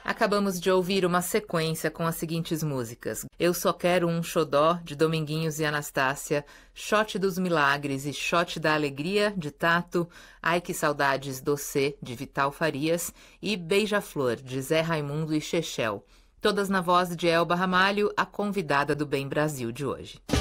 Acabamos de ouvir uma sequência com as seguintes músicas: Eu Só Quero um Xodó, de Dominguinhos e Anastácia, Shot dos Milagres e Shot da Alegria, de Tato, Ai Que Saudades Docê, de Vital Farias, e Beija-Flor, de Zé Raimundo e Chechel. Todas na voz de Elba Ramalho, a convidada do Bem Brasil de hoje.